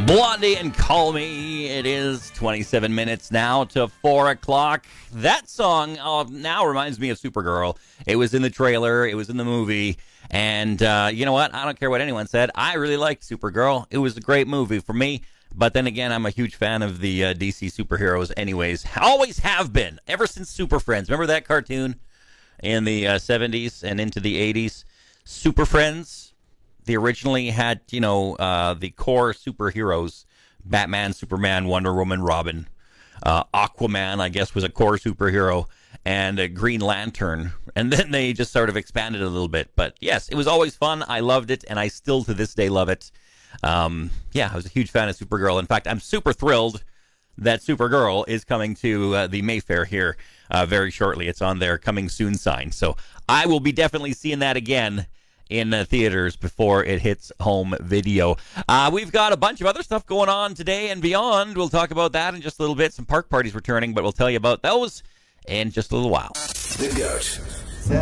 Blondie and Call Me. It is 27 minutes now to 4 o'clock. That song now reminds me of Supergirl. It was in the trailer. It was in the movie. And you know what? I don't care what anyone said. I really liked Supergirl. It was a great movie for me. But then again, I'm a huge fan of the DC superheroes anyways. Always have been. Ever since Super Friends. Remember that cartoon in the 70s and into the 80s? Super Friends. They originally had, the core superheroes, Batman, Superman, Wonder Woman, Robin, Aquaman, I guess, was a core superhero, and Green Lantern. And then they just sort of expanded a little bit. But yes, it was always fun. I loved it, and I still to this day love it. I was a huge fan of Supergirl. In fact, I'm super thrilled that Supergirl is coming to the Mayfair here very shortly. It's on their coming soon sign. So I will be definitely seeing that again in theaters before it hits home video. We've got a bunch of other stuff going on today and beyond. We'll talk about that in just a little bit. Some park parties returning, but we'll tell you about those in just a little while. The GOAT,